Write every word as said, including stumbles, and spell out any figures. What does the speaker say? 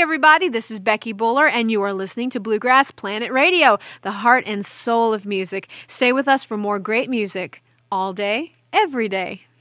everybody, this is Becky Buller, and you are listening to Bluegrass Planet Radio, the heart and soul of music. Stay with us for more great music all day, every day.